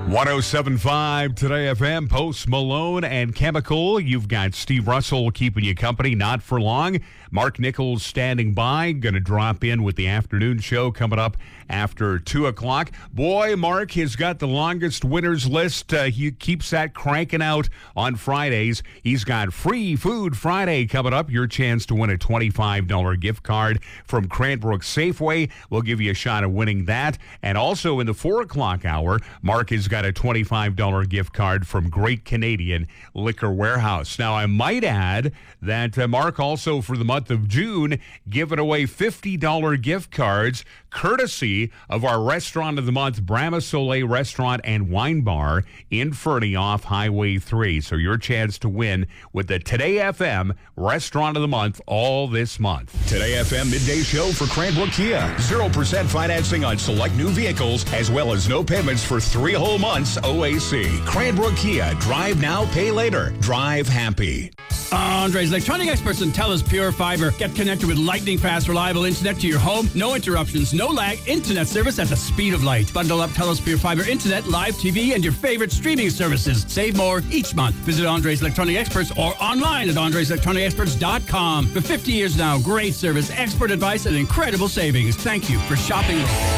107.5 Today FM, Post Malone and Chemical. You've got Steve Russell keeping you company, not for long. Mark Nichols standing by, going to drop in with the afternoon show coming up after 2 o'clock. Boy, Mark has got the longest winners list. He keeps that cranking out on Fridays. He's got Free Food Friday coming up. Your chance to win a $25 gift card from Cranbrook Safeway. We'll give you a shot at winning that. And also in the 4 o'clock hour, Mark has got a $25 gift card from Great Canadian Liquor Warehouse. Now, I might add that Mark also for the month of June giving away $50 gift cards courtesy of our Restaurant of the Month, Brahma Soleil Restaurant and Wine Bar in Fernie off Highway 3. So your chance to win with the Today FM Restaurant of the Month all this month. Today FM Midday Show for Cranbrook Kia. 0% financing on select new vehicles, as well as no payments for 3 whole months OAC. Cranbrook Kia. Drive now, pay later. Drive happy. Andres Electronic Experts and TELUS Pure Fiber. Get connected with lightning-fast, reliable internet to your home. No interruptions, no lag, internet service at the speed of light. Bundle up TELUS Pure Fiber internet, live TV, and your favorite streaming services. Save more each month. Visit Andres Electronic Experts or online at andreselectronicexperts.com. For 50 years now, great service, expert advice, and incredible savings. Thank you for shopping.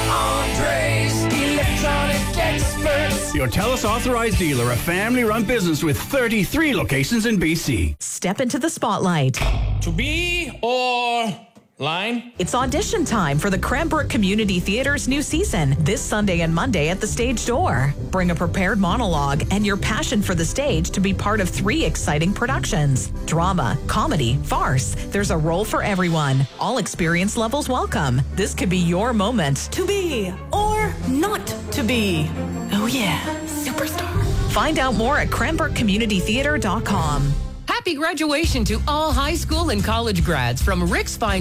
Andres Electronic Experts. Your TELUS authorized dealer, a family-run business with 33 locations in BC. Step into the spotlight. To be or line? It's audition time for the Cranbrook Community Theatre's new season, this Sunday and Monday at the Stage Door. Bring a prepared monologue and your passion for the stage to be part of 3 exciting productions. Drama, comedy, farce. There's a role for everyone. All experience levels welcome. This could be your moment. To be or not to be. Oh yeah, superstar. Find out more at CranbrookCommunityTheatre.com. Happy graduation to all high school and college grads from Rick's Fine